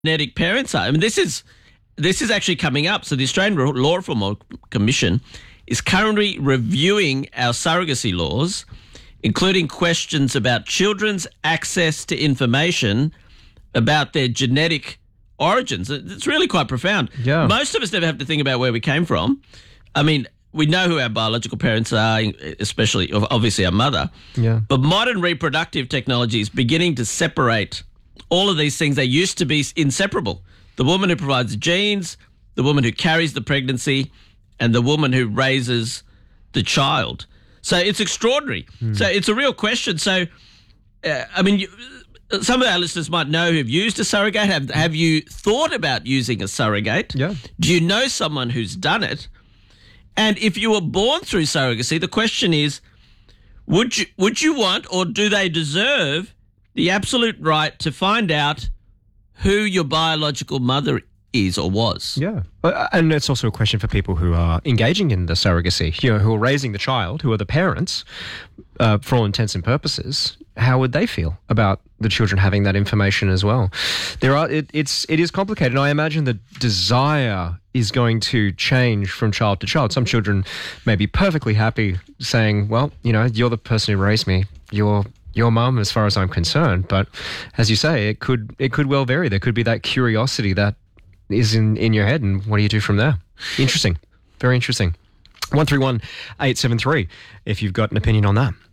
genetic parents are. I mean, this is actually coming up. So the Australian Law Reform Commission is currently reviewing our surrogacy laws, including questions about children's access to information about their genetic origins. It's really quite profound. Yeah. Most of us never have to think about where we came from. I mean, we know who our biological parents are, especially, obviously, our mother. Yeah. But modern reproductive technology is beginning to separate all of these things. They used to be inseparable. The woman who provides the genes, the woman who carries the pregnancy, and the woman who raises the child. So it's extraordinary. So it's a real question. So, some of our listeners might know who've used a surrogate. Have you thought about using a surrogate? Yeah. Do you know someone who's done it? And if you were born through surrogacy, the question is, would you want, or do they deserve the absolute right to find out who your biological mother is or was? Yeah. And it's also a question for people who are engaging in the surrogacy, who are raising the child, who are the parents, for all intents and purposes. How would they feel about the children having that information as well? It is complicated. And I imagine the desire is going to change from child to child. Some children may be perfectly happy saying, well, you're the person who raised me. You're your mum as far as I'm concerned. But as you say, it could well vary. There could be that curiosity that is in your head, and what do you do from there? Interesting. Very interesting. 131-873 if you've got an opinion on that.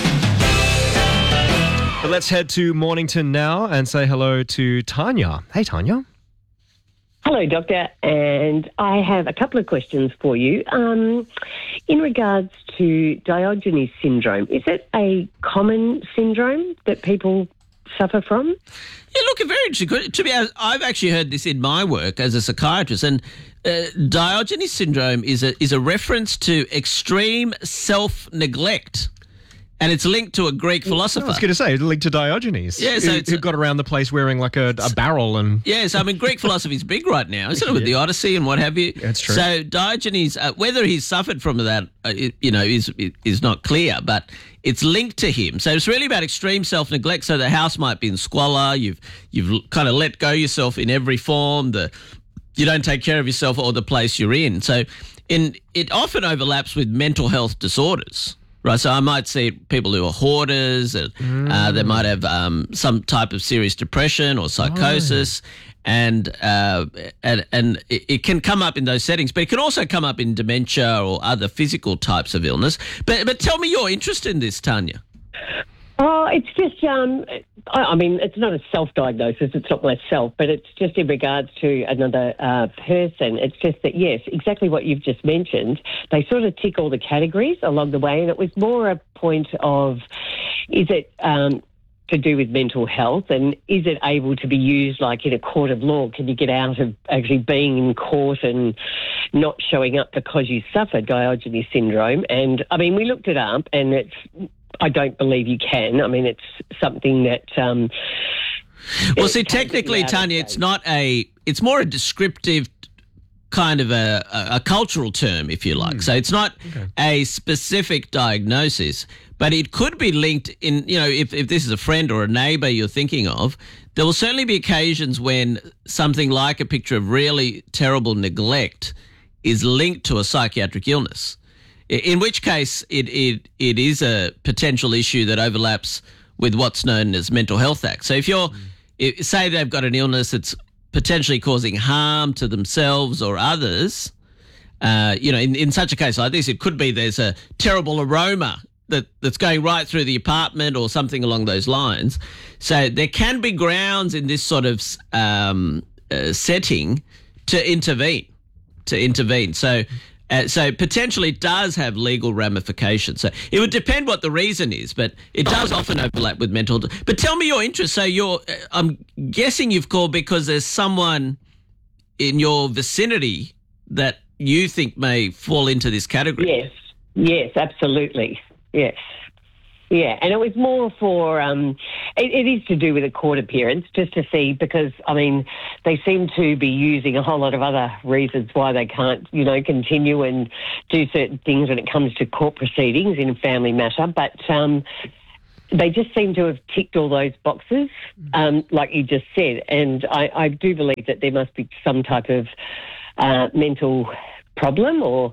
But let's head to Mornington now and say hello to Tanya. Hey, Tanya. Hello, Doctor, and I have a couple of questions for you. In regards to Diogenes syndrome, is it a common syndrome that people suffer from? Yeah, look, a very interesting. To be honest, I've actually heard this in my work as a psychiatrist, and Diogenes syndrome is a reference to extreme self-neglect. And it's linked to a Greek philosopher. I was going to say, linked to Diogenes, yeah, so who got around the place wearing like a barrel. And yes, I mean, Greek philosophy is big right now, isn't it, with the Odyssey and what have you? That's true. So Diogenes, whether he's suffered from that, is not clear, but it's linked to him. So it's really about extreme self-neglect. So the house might be in squalor. You've kind of let go yourself in every form. You don't take care of yourself or the place you're in. So it often overlaps with mental health disorders. Right, so I might see people who are hoarders, they might have some type of serious depression or psychosis, and it can come up in those settings, but it can also come up in dementia or other physical types of illness. But tell me your interest in this, Tanya. Oh, it's just, it's not a self-diagnosis, it's not myself, but it's just in regards to another person. It's just that, yes, exactly what you've just mentioned, they sort of tick all the categories along the way, and it was more a point of, is it to do with mental health, and is it able to be used like in a court of law? Can you get out of actually being in court and not showing up because you suffered Diogenes syndrome? And, I mean, we looked it up, and I don't believe you can. I mean, it's something that... well, see, technically, Tanya, it's more a descriptive kind of a cultural term, if you like. So it's not a specific diagnosis, but it could be linked in, if this is a friend or a neighbour you're thinking of, there will certainly be occasions when something like a picture of really terrible neglect is linked to a psychiatric illness. In which case, it is a potential issue that overlaps with what's known as Mental Health Act. So if say they've got an illness that's potentially causing harm to themselves or others, in such a case like this, it could be there's a terrible aroma that's going right through the apartment or something along those lines. So there can be grounds in this sort of setting to intervene. So potentially it does have legal ramifications. So it would depend what the reason is, but it does often overlap with mental. But tell me your interest. So I'm guessing you've called because there's someone in your vicinity that you think may fall into this category. Yes, absolutely. Yes. Yeah, and it was more for, it is to do with a court appearance, just to see, because, I mean, they seem to be using a whole lot of other reasons why they can't, continue and do certain things when it comes to court proceedings in a family matter. But they just seem to have ticked all those boxes, like you just said. And I do believe that there must be some type of mental problem or...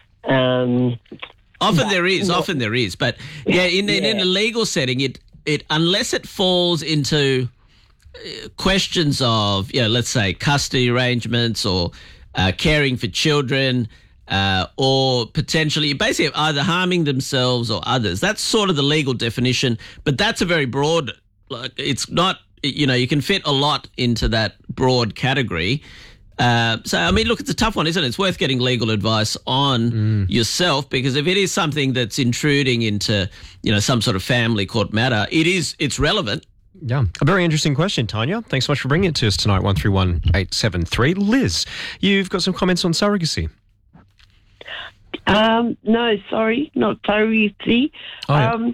Often there is. But, in a legal setting, it unless it falls into questions of, let's say custody arrangements or caring for children, or potentially basically either harming themselves or others. That's sort of the legal definition, but that's a very broad, it's not, you can fit a lot into that broad category. So, I mean, look, it's a tough one, isn't it? It's worth getting legal advice on yourself, because if it is something that's intruding into, some sort of family court matter, it's relevant. Yeah, a very interesting question, Tanya. Thanks so much for bringing it to us tonight, 131873. Liz, you've got some comments on surrogacy. No, sorry, not surrogacy. Oh, yeah.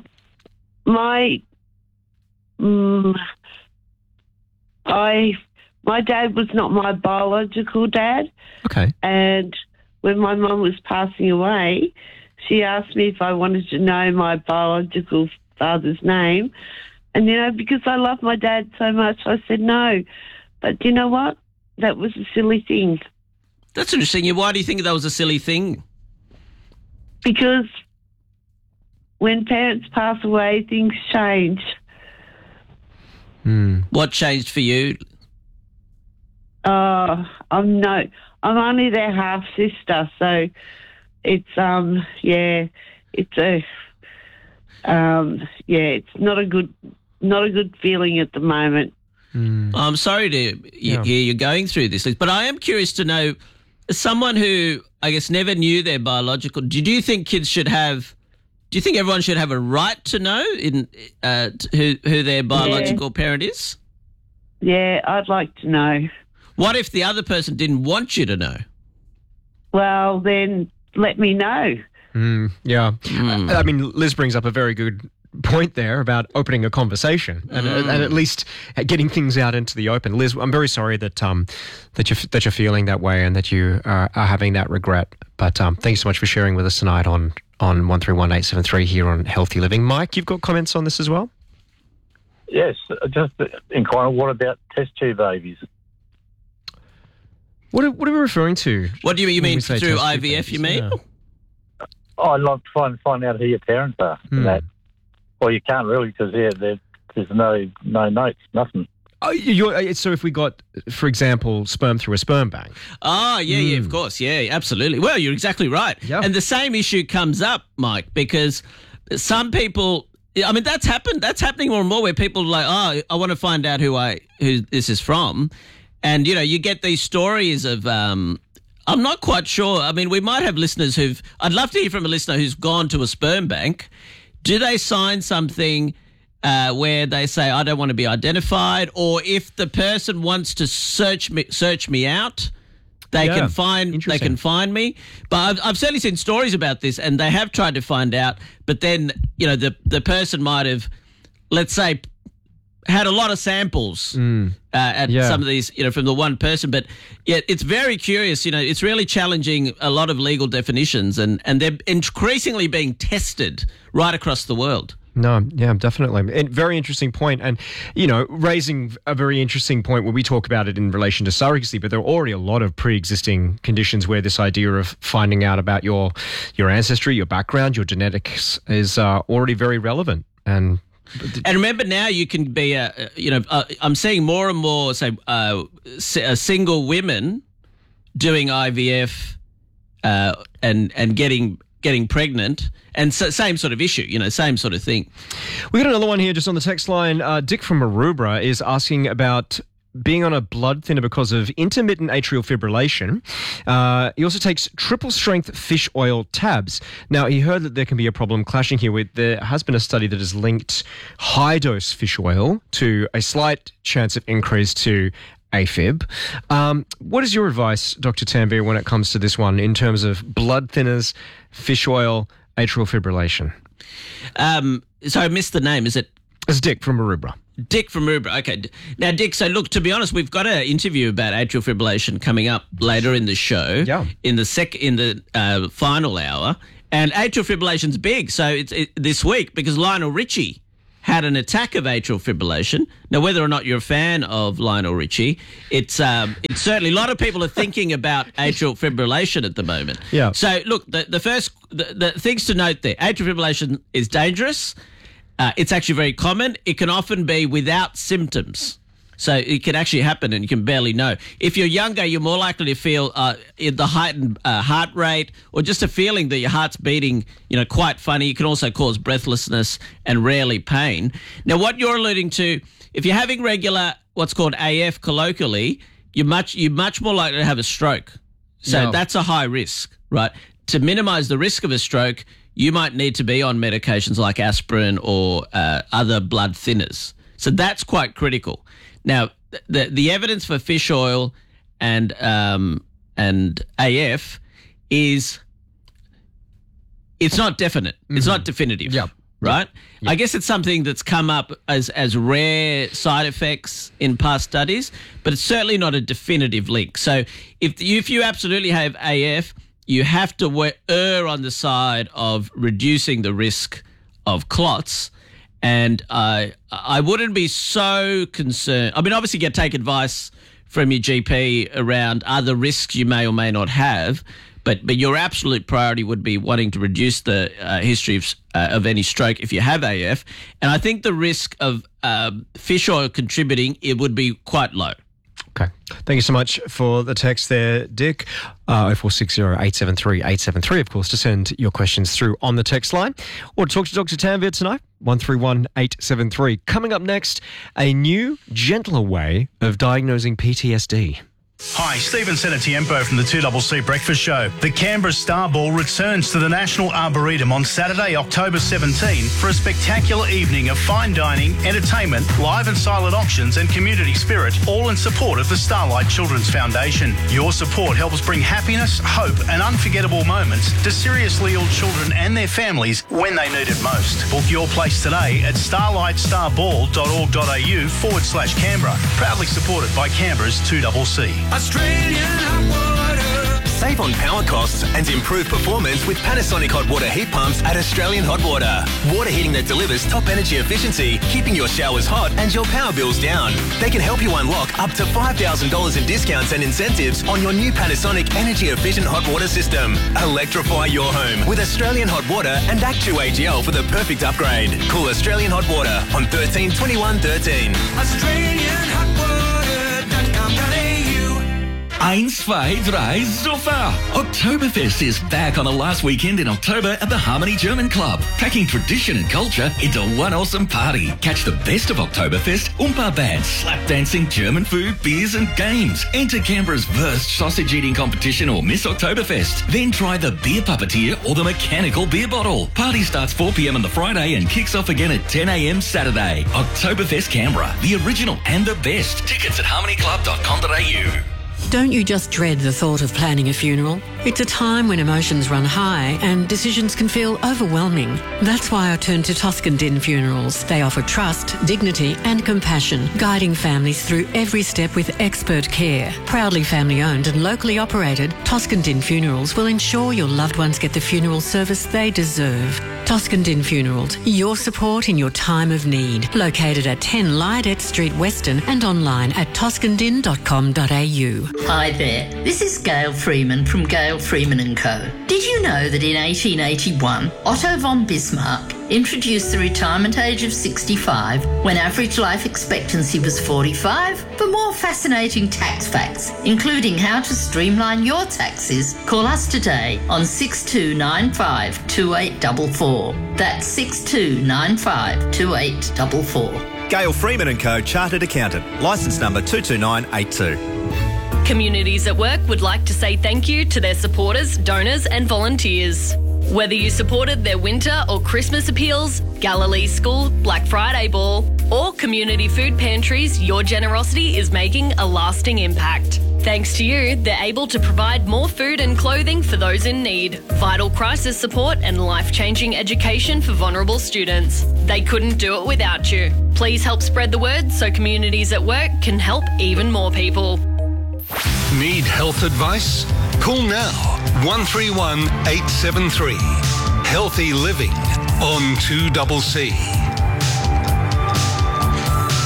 My dad was not my biological dad. Okay. And when my mum was passing away, she asked me if I wanted to know my biological father's name. And, because I love my dad so much, I said no. But you know what? That was a silly thing. That's interesting. Why do you think that was a silly thing? Because when parents pass away, things change. What changed for you? I'm only their half sister, so it's it's not a good feeling at the moment. I'm sorry to hear you're going through this, but I am curious to know, as someone who I guess never knew their biological, do you think kids should have? Do you think everyone should have a right to know who their biological parent is? Yeah, I'd like to know. What if the other person didn't want you to know? Well, then let me know. I mean, Liz brings up a very good point there about opening a conversation and at least getting things out into the open. Liz, I'm very sorry that you're feeling that way and that you are having that regret. But thank you so much for sharing with us tonight on 131873 here on Healthy Living. Mike, you've got comments on this as well? Yes, just inquiring, what about test tube babies? What are we referring to? What do you mean through IVF, you mean? Yeah. I'd love to find out who your parents are. That. Well, you can't really because there's no notes, nothing. Oh, so if we got, for example, sperm through a sperm bank. Oh, yeah, of course. Yeah, absolutely. Well, you're exactly right. Yeah. And the same issue comes up, Mike, because some people, I mean, that's happening more and more where people are like, oh, I want to find out who this is from. And, you get these stories of, I'm not quite sure. I mean, we might have listeners I'd love to hear from a listener who's gone to a sperm bank. Do they sign something where they say, I don't want to be identified? Or if the person wants to search me out, they can find me. But I've certainly seen stories about this, and they have tried to find out. But then, the person might have, let's say, had a lot of samples at some of these, from the one person. But yeah, it's very curious. It's really challenging a lot of legal definitions, and they're increasingly being tested right across the world. No, yeah, definitely. And very interesting point. And, raising a very interesting point when we talk about it in relation to surrogacy, but there are already a lot of pre-existing conditions where this idea of finding out about your ancestry, your background, your genetics is already very relevant. And remember now you can be I'm seeing more and more, say, single women doing IVF and getting pregnant, and same sort of issue, same sort of thing. We got another one here just on the text line. Dick from Maroubra is asking about being on a blood thinner because of intermittent atrial fibrillation. He also takes triple strength fish oil tabs. Now, he heard that there can be a problem clashing here with, there has been a study that has linked high dose fish oil to a slight chance of increase to AFib. What is your advice, Dr. Tanvir, when it comes to this one in terms of blood thinners, fish oil, atrial fibrillation? So I missed the name. Is it? It's Dick from Maroubra. Dick from Maroubra. Okay. Now, Dick, so look, to be honest, we've got an interview about atrial fibrillation coming up later in the show. Yeah. In the final hour. And atrial fibrillation's big. So it's this week because Lionel Richie had an attack of atrial fibrillation. Now, whether or not you're a fan of Lionel Richie, it's certainly a lot of people are thinking about atrial fibrillation at the moment. Yeah. So, look, the things to note there: atrial fibrillation is dangerous. It's actually very common. It can often be without symptoms. So it can actually happen and you can barely know. If you're younger, you're more likely to feel the heightened heart rate or just a feeling that your heart's beating, quite funny. It can also cause breathlessness and rarely pain. Now, what you're alluding to, if you're having regular what's called AF colloquially, you're much more likely to have a stroke. So that's a high risk, right? To minimise the risk of a stroke, you might need to be on medications like aspirin or other blood thinners. So that's quite critical. Now, the evidence for fish oil and AF it's not definite. It's not definitive. Yep. Right? Yep. I guess it's something that's come up as rare side effects in past studies, but it's certainly not a definitive link. So if you absolutely have AF, you have to err on the side of reducing the risk of clots. And I wouldn't be so concerned. I mean, obviously, you take advice from your GP around other risks you may or may not have, but your absolute priority would be wanting to reduce the history of any stroke if you have AF. And I think the risk of fish oil contributing, it would be quite low. Okay. Thank you so much for the text there, Dick. 0460 873 873, of course, to send your questions through on the text line or talk to Dr. Tanvir tonight, 131 873. Coming up next, a new, gentler way of diagnosing PTSD. Hi, Stephen Senatiempo from the 2CC Breakfast Show. The Canberra Star Ball returns to the National Arboretum on Saturday, October 17 for a spectacular evening of fine dining, entertainment, live and silent auctions and community spirit, all in support of the Starlight Children's Foundation. Your support helps bring happiness, hope and unforgettable moments to seriously ill children and their families when they need it most. Book your place today at starlightstarBall.org.au/Canberra. Proudly supported by Canberra's 2CC. Australian hot water. Save on power costs and improve performance with Panasonic hot water heat pumps at Australian Hot Water. Water heating that delivers top energy efficiency, keeping your showers hot and your power bills down. They can help you unlock up to $5,000 in discounts and incentives on your new Panasonic energy efficient hot water system. Electrify your home with Australian Hot Water and Act 2 AGL for the perfect upgrade. Call Australian Hot Water on 13 21 13. AustralianHotWater.com.au. 1, 2, 3, Zuffer! Oktoberfest is back on the last weekend in October at the Harmony German Club, packing tradition and culture into one awesome party. Catch the best of Oktoberfest, Oompa bands, slap dancing, German food, beers and games. Enter Canberra's Wurst sausage eating competition or Miss Oktoberfest. Then try the beer puppeteer or the mechanical beer bottle. Party starts 4 p.m. on the Friday and kicks off again at 10 a.m. Saturday. Oktoberfest Canberra, the original and the best. Tickets at harmonyclub.com.au. Don't you just dread the thought of planning a funeral? It's a time when emotions run high and decisions can feel overwhelming. That's why I turned to Toscan Din Funerals. They offer trust, dignity and compassion, guiding families through every step with expert care. Proudly family owned and locally operated, Toscan Din Funerals will ensure your loved ones get the funeral service they deserve. Toscan Din Funerals, your support in your time of need. Located at 10 Lydette Street, Weston and online at toscandin.com.au. Hi there, this is Gail Freeman from Gail Freeman & Co. Did you know that in 1881, Otto von Bismarck introduced the retirement age of 65 when average life expectancy was 45? For more fascinating tax facts, including how to streamline your taxes, call us today on 6295 2844. That's 6295 2844. Gail Freeman & Co. Chartered Accountant. Licence number 22982. Communities at Work would like to say thank you to their supporters, donors and volunteers. Whether you supported their winter or Christmas appeals, Galilee School, Black Friday Ball or community food pantries, your generosity is making a lasting impact. Thanks to you, they're able to provide more food and clothing for those in need, vital crisis support and life-changing education for vulnerable students. They couldn't do it without you. Please help spread the word so Communities at Work can help even more people. Need health advice? Call now 131 873. Healthy Living on 2CC.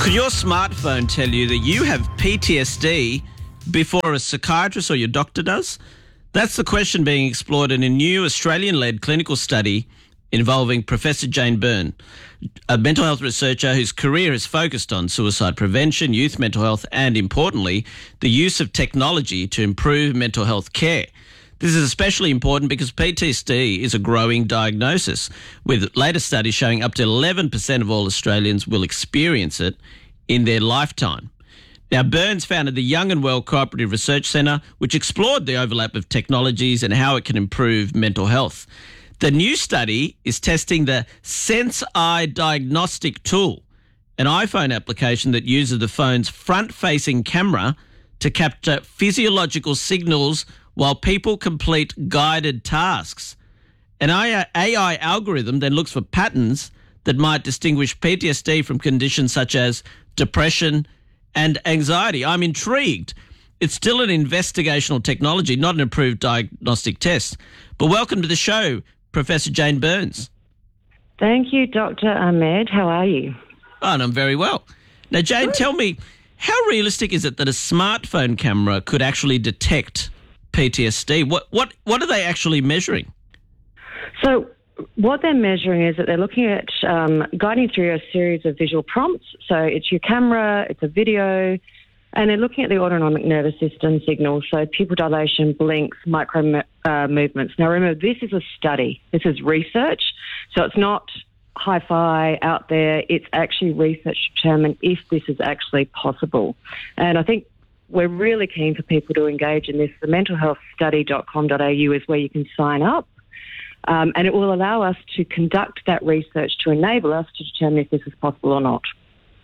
Could your smartphone tell you that you have PTSD before a psychiatrist or your doctor does? That's the question being explored in a new Australian-led clinical study involving Professor Jane Byrne, a mental health researcher whose career has focused on suicide prevention, youth mental health, and, importantly, the use of technology to improve mental health care. This is especially important because PTSD is a growing diagnosis, with latest studies showing up to 11% of all Australians will experience it in their lifetime. Now, Burns founded the Young and Well Cooperative Research Centre, which explored the overlap of technologies and how it can improve mental health. The new study is testing the SenseEye diagnostic tool, an iPhone application that uses the phone's front-facing camera to capture physiological signals while people complete guided tasks. An AI algorithm then looks for patterns that might distinguish PTSD from conditions such as depression and anxiety. I'm intrigued. It's still an investigational technology, not an approved diagnostic test. But welcome to the show, Professor Jane Burns. Thank you, Dr. Ahmed. How are you? Oh, and I'm very well. Now, Jane, tell me, how realistic is it that a smartphone camera could actually detect PTSD? What are they actually measuring? So what they're measuring is that they're looking at guiding through a series of visual prompts. So it's your camera, it's a video, and they're looking at the autonomic nervous system signals, so pupil dilation, blinks, micro movements. Now, remember, this is a study. This is research, so it's not hi-fi out there. It's actually research to determine if this is actually possible. And I think we're really keen for people to engage in this. The mentalhealthstudy.com.au is where you can sign up. And it will allow us to conduct that research to enable us to determine if this is possible or not.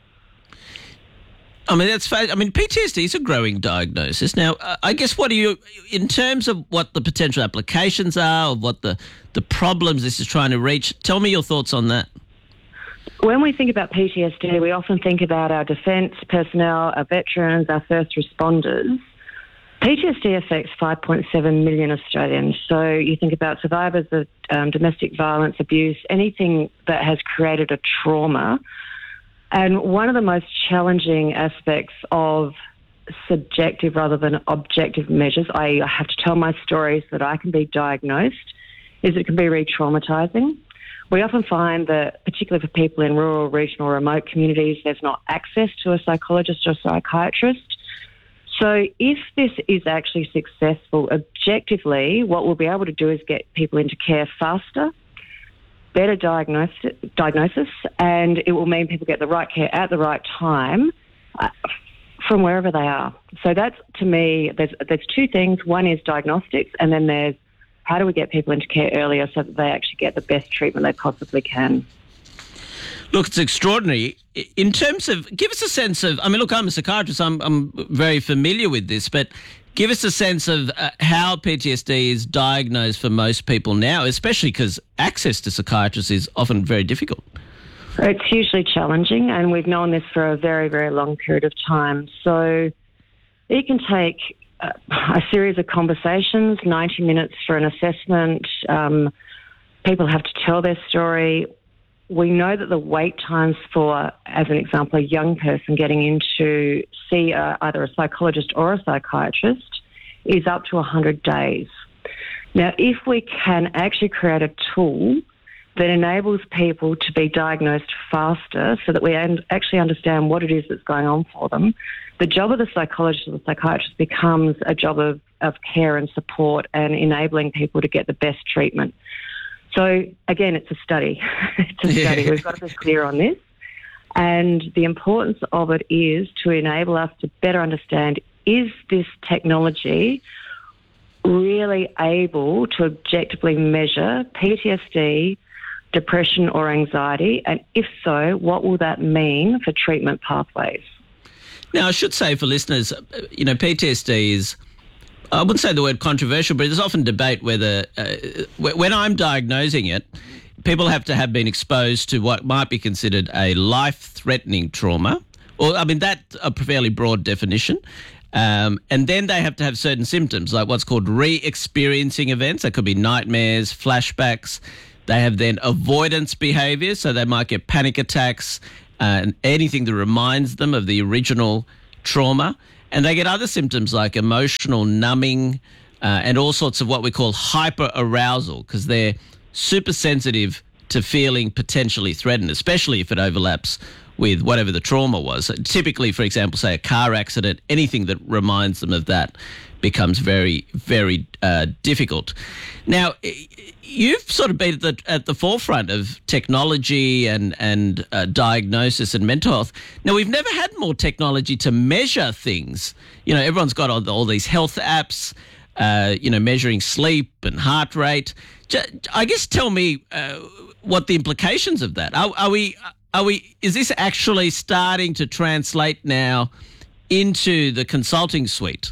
I mean, PTSD is a growing diagnosis. Now, I guess in terms of what the potential applications are, or what the problems this is trying to reach, tell me your thoughts on that. When we think about PTSD, we often think about our defence personnel, our veterans, our first responders. PTSD affects 5.7 million Australians. So you think about survivors of domestic violence, abuse, anything that has created a trauma. And one of the most challenging aspects of subjective rather than objective measures, i.e. I have to tell my story so that I can be diagnosed, is it can be re-traumatising. We often find that, particularly for people in rural, regional, remote communities, there's not access to a psychologist or psychiatrist. So if this is actually successful objectively, what we'll be able to do is get people into care faster, better diagnosis, and it will mean people get the right care at the right time from wherever they are. So that's, to me, there's two things. One is diagnostics, and then there's how do we get people into care earlier so that they actually get the best treatment they possibly can. Look, it's extraordinary. In terms of, give us a sense of, I mean, look, I'm a psychiatrist, I'm very familiar with this, but give us a sense of how PTSD is diagnosed for most people now, especially because access to psychiatrists is often very difficult. It's hugely challenging, and we've known this for a very, very long period of time. So it can take a series of conversations, 90 minutes for an assessment. People have to tell their story. We know that the wait times for, as an example, a young person getting in to see either a psychologist or a psychiatrist is up to 100 days. Now, if we can actually create a tool that enables people to be diagnosed faster so that we actually understand what it is that's going on for them, the job of the psychologist or the psychiatrist becomes a job of care and support and enabling people to get the best treatment. So, again, it's a study. It's a study. We've got to be clear on this. And the importance of it is to enable us to better understand, is this technology really able to objectively measure PTSD, depression or anxiety? And if so, what will that mean for treatment pathways? Now, I should say for listeners, PTSD is, I wouldn't say the word controversial, but there's often debate whether, when I'm diagnosing it, people have to have been exposed to what might be considered a life-threatening trauma, or, I mean, that's a fairly broad definition. And then they have to have certain symptoms, like what's called re-experiencing events. That could be nightmares, flashbacks. They have then avoidance behaviours, so they might get panic attacks, anything that reminds them of the original trauma. And they get other symptoms like emotional numbing and all sorts of what we call hyperarousal, because they're super sensitive to feeling potentially threatened, especially if it overlaps with whatever the trauma was. Typically, for example, say a car accident, anything that reminds them of that becomes very, very difficult. Now, you've sort of been at the forefront of technology and diagnosis and mental health. Now, we've never had more technology to measure things. You know, everyone's got all these health apps, measuring sleep and heart rate. I guess tell me what the implications of that are. Is this actually starting to translate now into the consulting suite?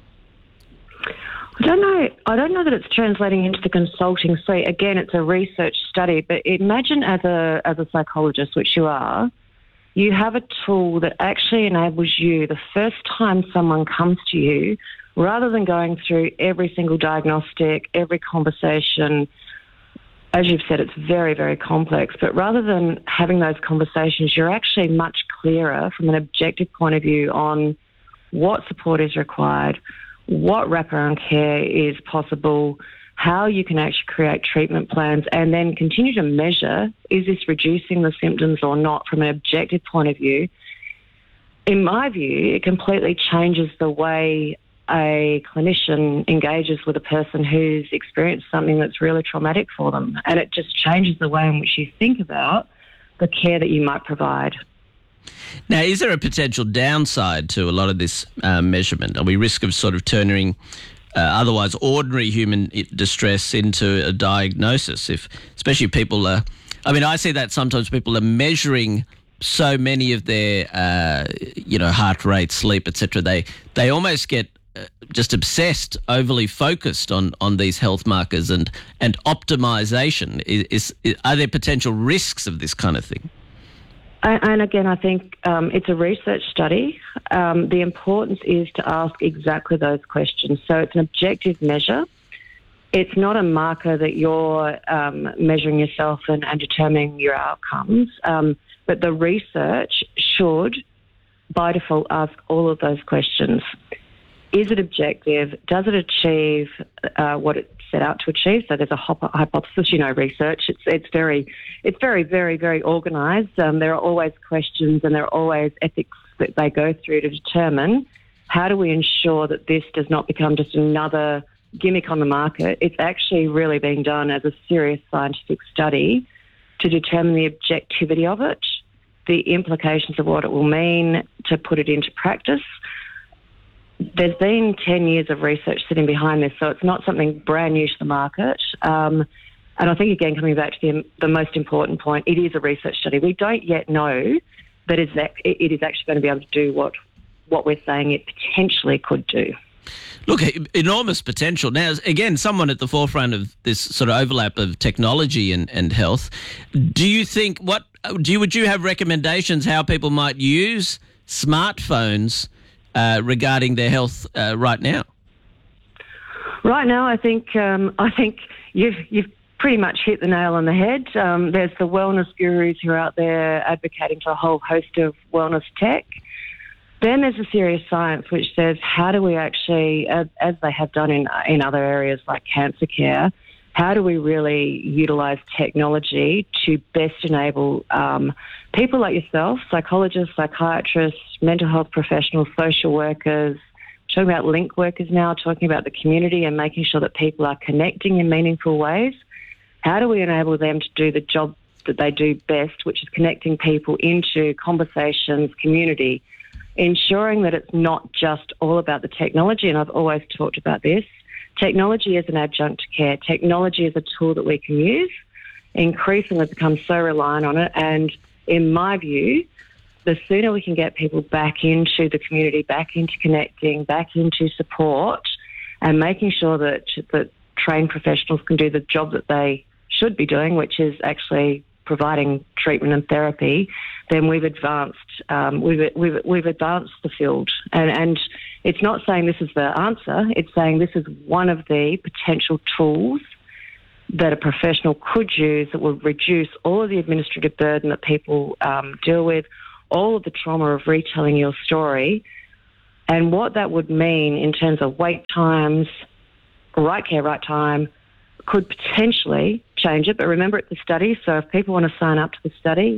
I don't know that it's translating into the consulting suite. Again, it's a research study, but imagine as a psychologist, which you are, you have a tool that actually enables you, the first time someone comes to you, rather than going through every single diagnostic, every conversation. As you've said, it's very, very complex, but rather than having those conversations, you're actually much clearer from an objective point of view on what support is required, what wraparound care is possible, how you can actually create treatment plans, and then continue to measure, is this reducing the symptoms or not from an objective point of view. In my view, it completely changes the way a clinician engages with a person who's experienced something that's really traumatic for them. And it just changes the way in which you think about the care that you might provide. Now, is there a potential downside to a lot of this measurement? Are we risk of sort of turning otherwise ordinary human distress into a diagnosis? Especially people are, I see that sometimes people are measuring so many of their, heart rate, sleep, etc. They almost get just obsessed, overly focused on these health markers and optimization. Are there potential risks of this kind of thing? And again, I think it's a research study. The importance is to ask exactly those questions. So it's an objective measure. It's not a marker that you're measuring yourself and determining your outcomes. But the research should, by default, ask all of those questions. Is it objective? Does it achieve what it set out to achieve? So there's a hypothesis, research. It's very, very, very organised. There are always questions and there are always ethics that they go through to determine how do we ensure that this does not become just another gimmick on the market. It's actually really being done as a serious scientific study to determine the objectivity of it, the implications of what it will mean to put it into practice. There's been 10 years of research sitting behind this, so it's not something brand new to the market. And I think, again, coming back to the most important point, it is a research study. We don't yet know that it is actually going to be able to do what we're saying it potentially could do. Look, enormous potential. Now, again, someone at the forefront of this sort of overlap of technology and health, do you think, would you have recommendations how people might use smartphones regarding their health right now? Right now, I think you've pretty much hit the nail on the head. There's the wellness gurus who are out there advocating for a whole host of wellness tech. Then there's the serious science, which says how do we actually, as they have done in other areas like cancer care, how do we really utilise technology to best enable people like yourself, psychologists, psychiatrists, mental health professionals, social workers, talking about link workers now, talking about the community and making sure that people are connecting in meaningful ways. How do we enable them to do the job that they do best, which is connecting people into conversations, community, ensuring that it's not just all about the technology, and I've always talked about this. Technology is an adjunct to care. Technology is a tool that we can use. Increasingly become so reliant on it, and in my view, the sooner we can get people back into the community, back into connecting, back into support, and making sure that trained professionals can do the job that they should be doing, which is actually providing treatment and therapy, then we've advanced. We've advanced the field, and it's not saying this is the answer. It's saying this is one of the potential tools that a professional could use that would reduce all of the administrative burden that people deal with, all of the trauma of retelling your story, and what that would mean in terms of wait times, right care, right time, could potentially change it. But remember, it's a study, so if people want to sign up to the study,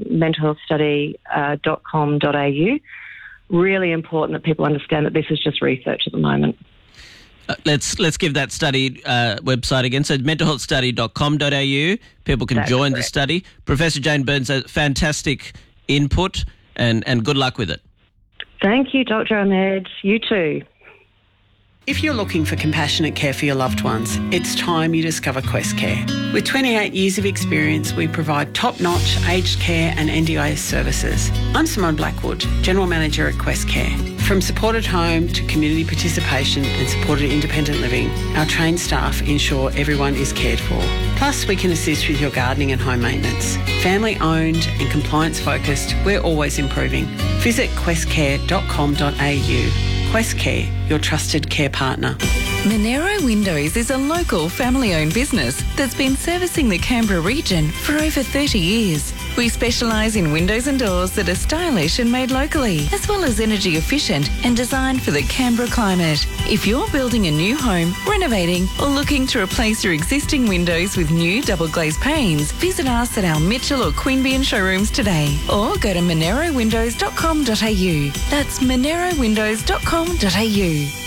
mentalhealthstudy.com.au, really important that people understand that this is just research at the moment. Let's give that study website again. So mentalhealthstudy.com.au. People can join the study. Professor Jane Burns, a fantastic input, and good luck with it. Thank you, Dr. Ahmed. You too. If you're looking for compassionate care for your loved ones, it's time you discover Quest Care. With 28 years of experience, we provide top-notch aged care and NDIS services. I'm Simone Blackwood, General Manager at Quest Care. From supported home to community participation and supported independent living, our trained staff ensure everyone is cared for. Plus, we can assist with your gardening and home maintenance. Family-owned and compliance-focused, we're always improving. Visit questcare.com.au. Quest Care, your trusted care partner. Monero Windows is a local family-owned business that's been servicing the Canberra region for over 30 years. We specialise in windows and doors that are stylish and made locally, as well as energy efficient and designed for the Canberra climate. If you're building a new home, renovating, or looking to replace your existing windows with new double glazed panes, visit us at our Mitchell or Queanbeyan showrooms today, or go to monerowindows.com.au. That's monerowindows.com.au.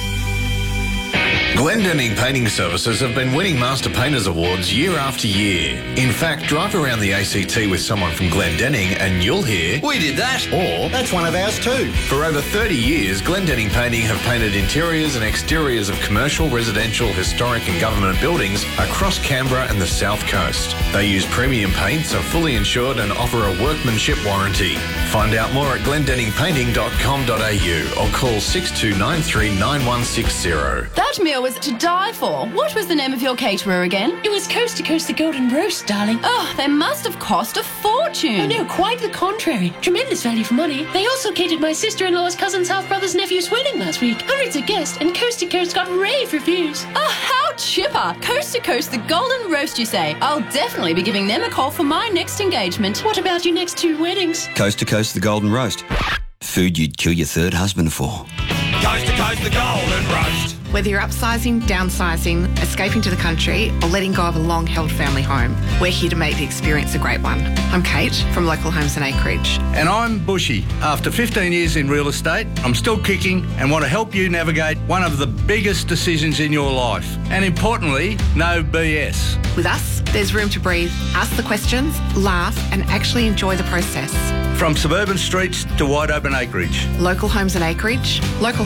Glendenning Painting Services have been winning Master Painters Awards year after year. In fact, drive around the ACT with someone from Glendenning and you'll hear, "We did that," or "That's one of ours too." For over 30 years, Glendenning Painting have painted interiors and exteriors of commercial, residential, historic and government buildings across Canberra and the South Coast. They use premium paints, are fully insured and offer a workmanship warranty. Find out more at glendenningpainting.com.au or call 6293 9160. That meal was to die for. What was the name of your caterer again? It was Coast to Coast the Golden Roast, darling. Oh, they must have cost a fortune. Oh no, quite the contrary. Tremendous value for money. They also catered my sister-in-law's cousin's half-brother's nephew's wedding last week. Hundreds of guests, and Coast to Coast got rave reviews. Oh, how chipper. Coast to Coast the Golden Roast, you say? I'll definitely be giving them a call for my next engagement. What about your next two weddings? Coast to Coast the Golden Roast. Food you'd kill your third husband for. Coast to Coast the Golden Roast. Whether you're upsizing, downsizing, escaping to the country, or letting go of a long-held family home, we're here to make the experience a great one. I'm Kate from Local Homes and Acreage. And I'm Bushy. After 15 years in real estate, I'm still kicking and want to help you navigate one of the biggest decisions in your life. And importantly, no BS. With us, there's room to breathe, ask the questions, laugh, and actually enjoy the process. From suburban streets to wide open acreage. Local Homes and Acreage,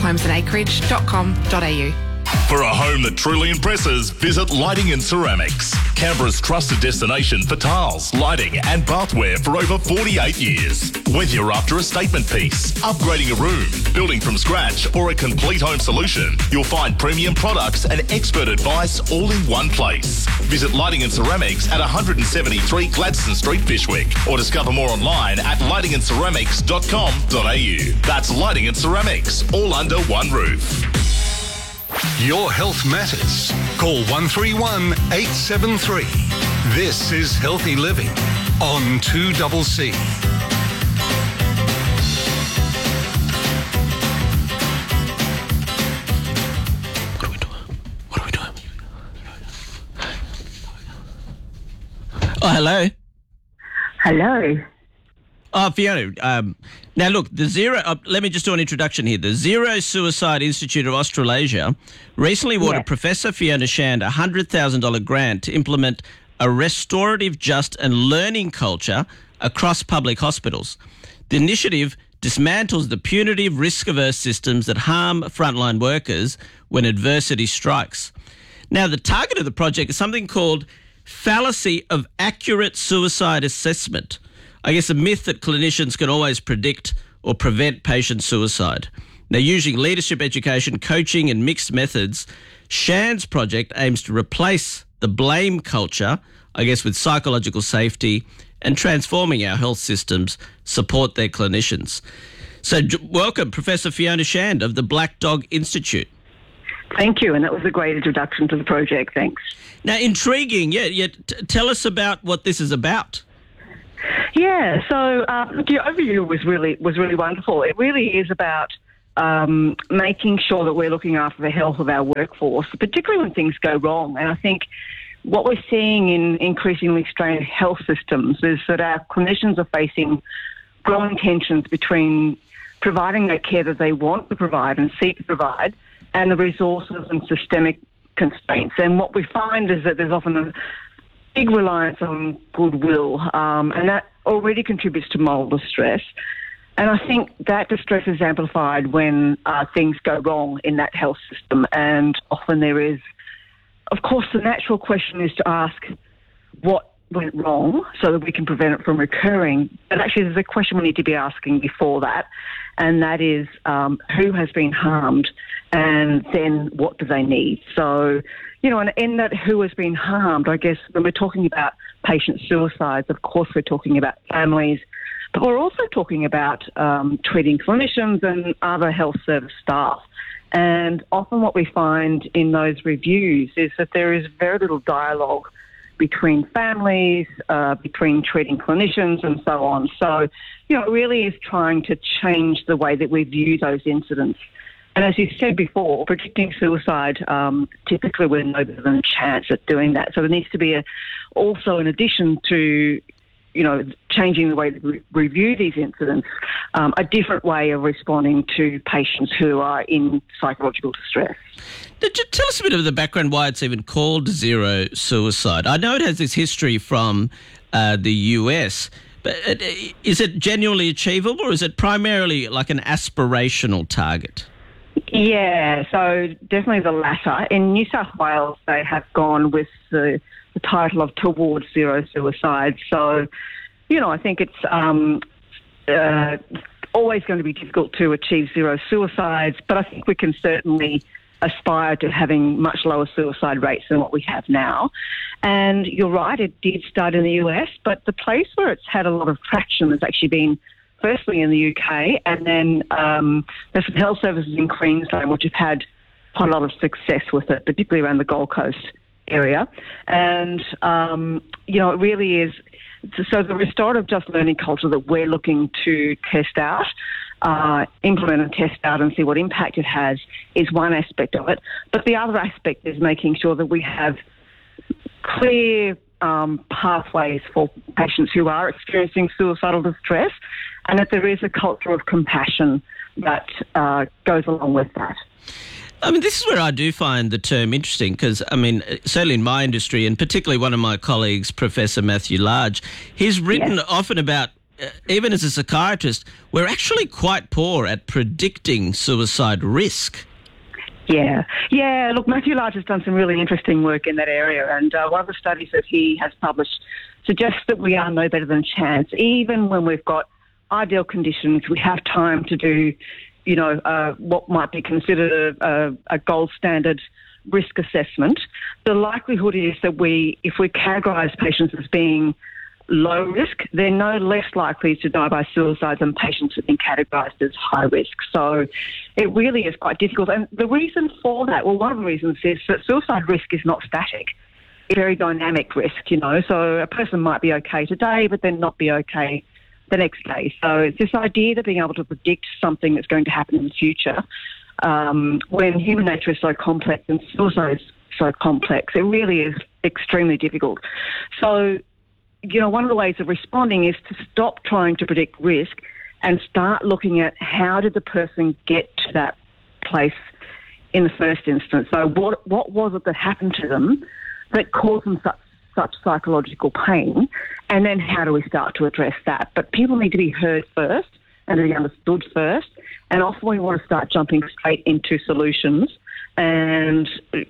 localhomesandacreage.com.au. For a home that truly impresses, visit Lighting and Ceramics, Canberra's trusted destination for tiles, lighting and bathware for over 48 years. Whether you're after a statement piece, upgrading a room, building from scratch or a complete home solution, you'll find premium products and expert advice all in one place. Visit Lighting and Ceramics at 173 Gladstone Street, Fyshwick, or discover more online at lightingandceramics.com.au. That's Lighting and Ceramics, all under one roof. Your health matters. Call 131 873. This is Healthy Living on 2CC. Oh, hello. Hello. Oh, Fiona. Now, look, let me just do an introduction here. The Zero Suicide Institute of Australasia recently awarded Professor Fiona Shand a $100,000 grant to implement a restorative, just and learning culture across public hospitals. The initiative dismantles the punitive, risk-averse systems that harm frontline workers when adversity strikes. Now, the target of the project is something called fallacy of accurate suicide assessment. I guess a myth that clinicians can always predict or prevent patient suicide. Now, using leadership education, coaching and mixed methods, Shand's project aims to replace the blame culture, I guess, with psychological safety and transforming our health systems support their clinicians. So welcome, Professor Fiona Shand of the Black Dog Institute. Thank you, and that was a great introduction to the project. Thanks. Now, intriguing. Yeah. Tell us about what this is about. Yeah, so the overview was really wonderful. It really is about making sure that we're looking after the health of our workforce, particularly when things go wrong. And I think what we're seeing in increasingly strained health systems is that our clinicians are facing growing tensions between providing the care that they want to provide and seek to provide and the resources and systemic constraints. And what we find is that there's often a big reliance on goodwill, and that already contributes to moral distress. And I think that distress is amplified when things go wrong in that health system. And often there is, of course, the natural question is to ask what went wrong so that we can prevent it from recurring. But actually there's a question we need to be asking before that, and that is who has been harmed and then what do they need? So, and in that who has been harmed, I guess when we're talking about patient suicides, of course we're talking about families, but we're also talking about treating clinicians and other health service staff. And often what we find in those reviews is that there is very little dialogue between families, between treating clinicians and so on. So, it really is trying to change the way that we view those incidents. And as you said before, predicting suicide, typically we're no better than a chance at doing that. So there needs to be also, in addition to, changing the way that we review these incidents, a different way of responding to patients who are in psychological distress. Tell us a bit of the background why it's even called zero suicide. I know it has this history from the US, but is it genuinely achievable, or is it primarily like an aspirational target? Yeah, so definitely the latter. In New South Wales, they have gone with the title of Towards Zero Suicide. So, I think it's always going to be difficult to achieve zero suicides, but I think we can certainly aspire to having much lower suicide rates than what we have now. And you're right, it did start in the US, but the place where it's had a lot of traction has actually been firstly in the UK, and then there's some health services in Queensland which have had quite a lot of success with it, particularly around the Gold Coast area. And, it really is, so the restorative just learning culture that we're looking to test out, implement and test out and see what impact it has is one aspect of it. But the other aspect is making sure that we have clear pathways for patients who are experiencing suicidal distress, and that there is a culture of compassion that goes along with that. I mean, this is where I do find the term interesting because, certainly in my industry, and particularly one of my colleagues, Professor Matthew Large, he's written often about, even as a psychiatrist, we're actually quite poor at predicting suicide risk. Yeah. Look, Matthew Large has done some really interesting work in that area, and one of the studies that he has published suggests that we are no better than chance. Even when we've got ideal conditions, we have time to do, what might be considered a gold standard risk assessment. The likelihood is that if we categorise patients as being low risk, they're no less likely to die by suicide than patients who've been categorised as high risk. So it really is quite difficult. And the reason for that, one of the reasons is that suicide risk is not static. It's very dynamic risk, So a person might be okay today, but then not be okay the next day. So it's this idea that being able to predict something that's going to happen in the future, when human nature is so complex and suicide is so complex, it really is extremely difficult. So, one of the ways of responding is to stop trying to predict risk and start looking at how did the person get to that place in the first instance. So what was it that happened to them that caused them such psychological pain, and then how do we start to address that? But people need to be heard first and to be understood first, and often we want to start jumping straight into solutions. And,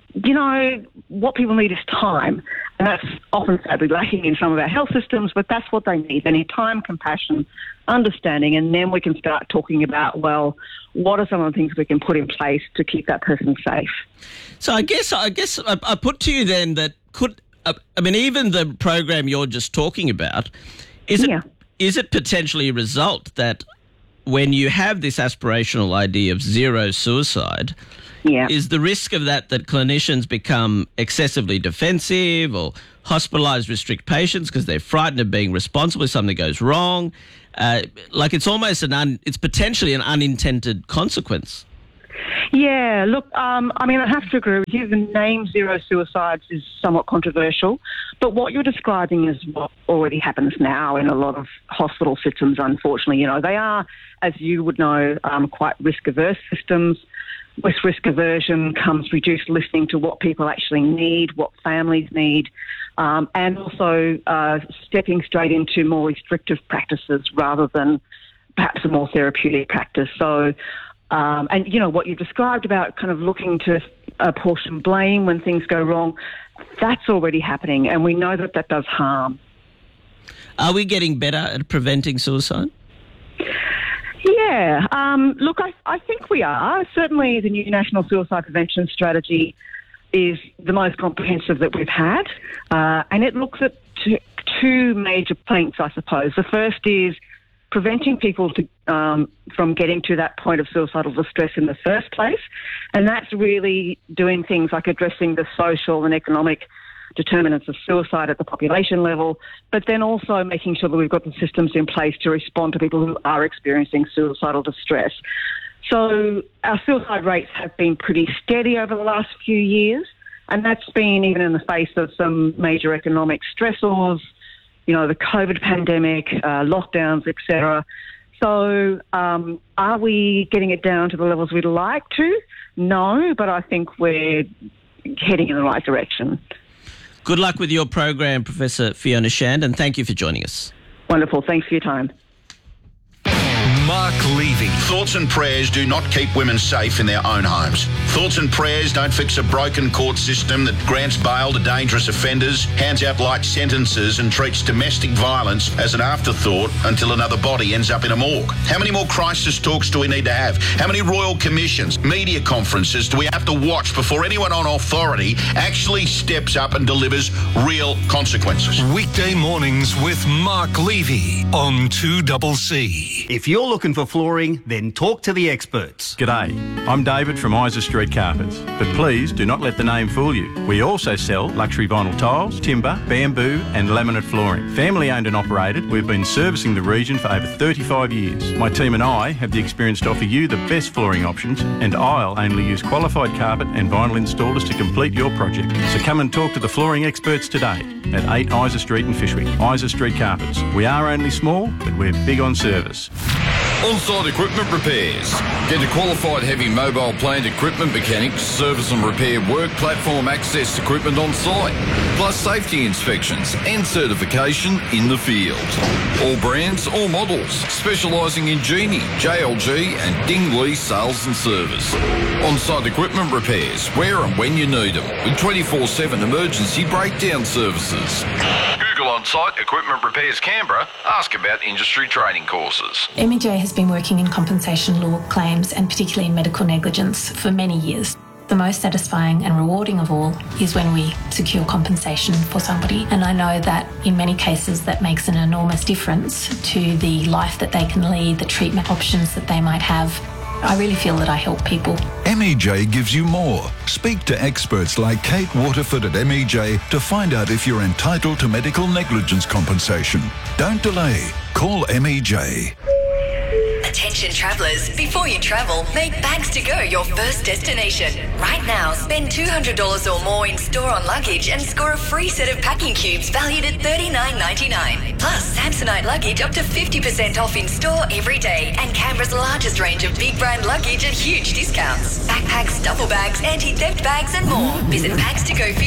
what people need is time, and that's often sadly lacking in some of our health systems, but that's what they need. They need time, compassion, understanding, and then we can start talking about, what are some of the things we can put in place to keep that person safe? So I guess I put to you then that even the program you're just talking about, is it potentially a result that when you have this aspirational idea of zero suicide, is the risk of that clinicians become excessively defensive or hospitalised, restrict patients because they're frightened of being responsible if something goes wrong? It's almost it's potentially an unintended consequence. Yeah, look, I have to agree with you. The name zero suicides is somewhat controversial, but what you're describing is what already happens now in a lot of hospital systems, unfortunately. You know, they are, as you would know, quite risk-averse systems. With risk aversion comes reduced listening to what people actually need, what families need, and also stepping straight into more restrictive practices rather than perhaps a more therapeutic practice. So, and, you know, what you described about kind of looking to apportion blame when things go wrong, that's already happening, and we know that does harm. Are we getting better at preventing suicide? Yeah, look, I think we are. Certainly the new National Suicide Prevention Strategy is the most comprehensive that we've had, and it looks at two major planks, I suppose. The first is preventing people from getting to that point of suicidal distress in the first place, and that's really doing things like addressing the social and economic determinants of suicide at the population level, but then also making sure that we've got the systems in place to respond to people who are experiencing suicidal distress. So our suicide rates have been pretty steady over the last few years, and that's been even in the face of some major economic stressors, you know, the COVID pandemic, lockdowns, etc. So are we getting it down to the levels we'd like to? No, but I think we're heading in the right direction. Good luck with your program, Professor Fiona Shand, and thank you for joining us. Wonderful. Thanks for your time. Mark Levy. Thoughts and prayers do not keep women safe in their own homes. Thoughts and prayers don't fix a broken court system that grants bail to dangerous offenders, hands out light sentences and treats domestic violence as an afterthought until another body ends up in a morgue. How many more crisis talks do we need to have? How many royal commissions, media conferences do we have to watch before anyone on authority actually steps up and delivers real consequences? Weekday mornings with Mark Levy on 2CC. If you're looking for flooring, then talk to the experts. G'day, I'm David from Isa Street Carpets, but please do not let the name fool you. We also sell luxury vinyl tiles, timber, bamboo and laminate flooring. Family owned and operated, we've been servicing the region for over 35 years. My team and I have the experience to offer you the best flooring options, and I'll only use qualified carpet and vinyl installers to complete your project. So come and talk to the flooring experts today at 8 Isa Street in Fishwick. Isa Street Carpets. We are only small, but we're big on service. On-site equipment repairs. Get a qualified heavy mobile plant equipment mechanics, service and repair work platform access equipment on site, plus safety inspections and certification in the field. All brands, all models, specialising in Genie, JLG and Dingley sales and service. On-site equipment repairs, where and when you need them, with 24/7 emergency breakdown services. Google On-Site Equipment Repairs Canberra. Ask about industry training courses. MEJ has been working in compensation law claims and particularly in medical negligence for many years. The most satisfying and rewarding of all is when we secure compensation for somebody, and I know that in many cases that makes an enormous difference to the life that they can lead, the treatment options that they might have. I really feel that I help people. MEJ gives you more. Speak to experts like Kate Waterford at MEJ to find out if you're entitled to medical negligence compensation. Don't delay. Call MEJ. Attention travellers, before you travel, make Bags to Go your first destination. Right now, spend $200 or more in store-on luggage and score a free set of packing cubes valued at $39.99. Plus, Samsonite luggage up to 50% off in store every day, and Canberra's largest range of big brand luggage at huge discounts. Backpacks, duffel bags, anti-theft bags and more. Visit Bags to Go